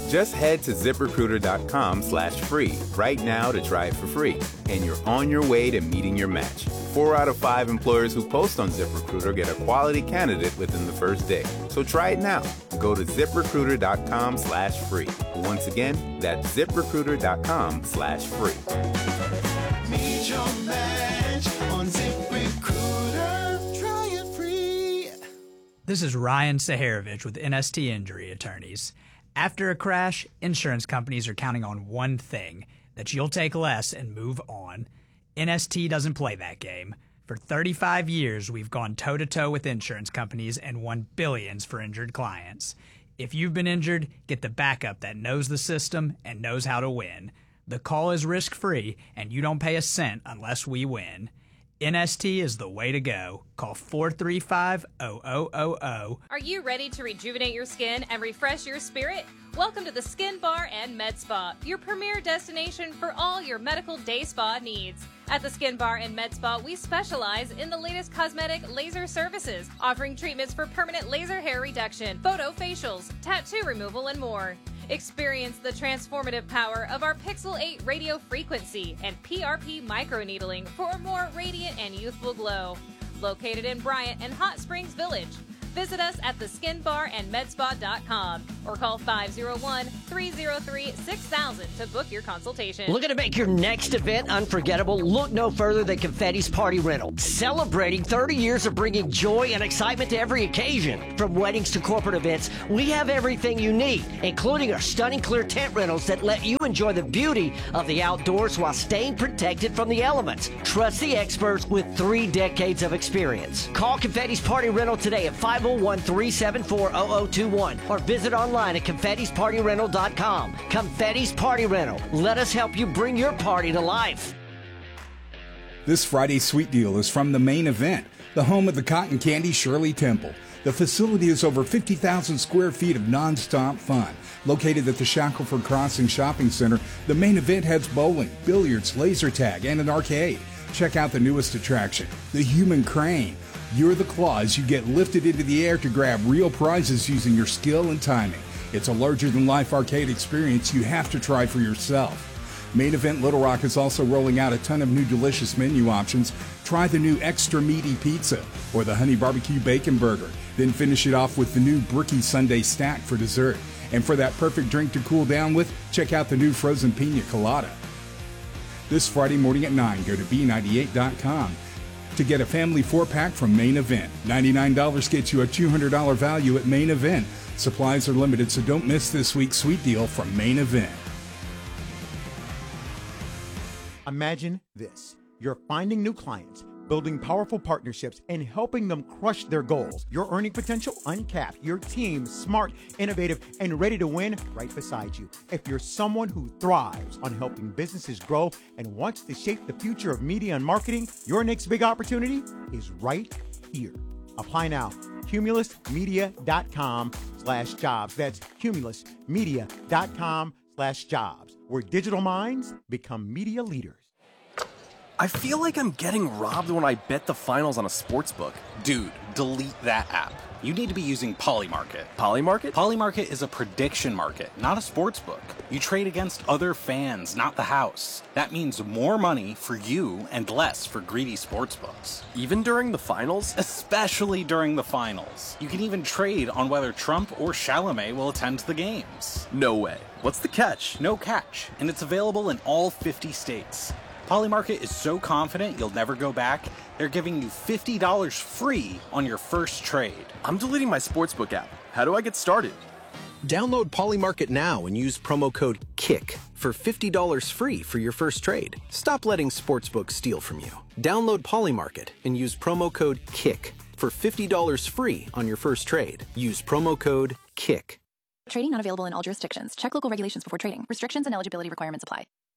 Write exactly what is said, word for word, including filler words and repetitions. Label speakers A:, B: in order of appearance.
A: Just head to ZipRecruiter.com slash free right now to try it for free, and you're on your way to meeting your match. Four out of five employers who post on ZipRecruiter get a quality candidate within the first day. So try it now. Go to ZipRecruiter.com slash free. Once again, that's ZipRecruiter.com slash free.
B: Meet your match on ZipRecruiter. Try it free.
C: This is Ryan Saharovich with N S T Injury Attorneys. After a crash, insurance companies are counting on one thing, that you'll take less and move on. N S T doesn't play that game. For thirty-five years, we've gone toe-to-toe with insurance companies and won billions for injured clients. If you've been injured, get the backup that knows the system and knows how to win. The call is risk-free, and you don't pay a cent unless we win. N S T is the way to go. Call four three five, zero zero zero zero.
D: Are you ready to rejuvenate your skin and refresh your spirit? Welcome to the Skin Bar and Med Spa, your premier destination for all your medical day spa needs. At the Skin Bar and Med Spa, we specialize in the latest cosmetic laser services, offering treatments for permanent laser hair reduction, photo facials, tattoo removal, and more. Experience the transformative power of our Pixel eight radio frequency and P R P microneedling for a more radiant and youthful glow. Located in Bryant and Hot Springs Village. Visit us at the skin bar and med spa dot com or call five oh one, three oh three, six thousand to book your consultation.
E: Looking to make your next event unforgettable? Look no further than Confetti's Party Rental. Celebrating thirty years of bringing joy and excitement to every occasion. From weddings to corporate events, we have everything you need, including our stunning clear tent rentals that let you enjoy the beauty of the outdoors while staying protected from the elements. Trust the experts with three decades of experience. Call Confetti's Party Rental today at five oh one, three seven four, zero zero two one or visit online at confettis party rental dot com. Confetti's Party Rental. Let us help you bring your party to life.
F: This Friday's Sweet Deal is from the Main Event, the home of the cotton candy Shirley Temple. The facility is over fifty thousand square feet of non-stop fun. Located at the Shackelford Crossing Shopping Center, the Main Event has bowling, billiards, laser tag, and an arcade. Check out the newest attraction, the Human Crane. You're the claw as you get lifted into the air to grab real prizes using your skill and timing. It's a larger-than-life arcade experience you have to try for yourself. Main Event Little Rock is also rolling out a ton of new delicious menu options. Try the new Extra Meaty Pizza or the Honey Barbecue Bacon Burger. Then finish it off with the new Bricky Sundae Stack for dessert. And for that perfect drink to cool down with, check out the new Frozen Pina Colada. This Friday morning at nine, go to B ninety-eight dot com. To get a family four-pack from Main Event. ninety-nine dollars gets you a two hundred dollars value at Main Event. Supplies are limited, so don't miss this week's sweet deal from Main Event.
G: Imagine this. You're finding new clients, building powerful partnerships, and helping them crush their goals. Your earning potential uncapped. Your team smart, innovative, and ready to win right beside you. If you're someone who thrives on helping businesses grow and wants to shape the future of media and marketing, your next big opportunity is right here. Apply now. Cumulus Media dot com slash jobs. That's Cumulus Media dot com slash jobs, where digital minds become media leaders.
H: I feel like I'm getting robbed when I bet the finals on a sportsbook.
I: Dude, delete that app. You need to be using Polymarket.
H: Polymarket?
I: Polymarket is a prediction market, not a sportsbook. You trade against other fans, not the house. That means more money for you and less for greedy sportsbooks.
H: Even during the finals?
I: Especially during the finals. You can even trade on whether Trump or Chalamet will attend the games.
H: No way. What's the catch?
I: No catch, and it's available in all fifty states. Polymarket is so confident you'll never go back, they're giving you fifty dollars free on your first trade.
H: I'm deleting my sportsbook app. How do I get started?
J: Download Polymarket now and use promo code KICK for fifty dollars free for your first trade. Stop letting sportsbooks steal from you. Download Polymarket and use promo code KICK for fifty dollars free on your first trade. Use promo code KICK.
K: Trading not available in all jurisdictions. Check local regulations before trading. Restrictions and eligibility requirements apply.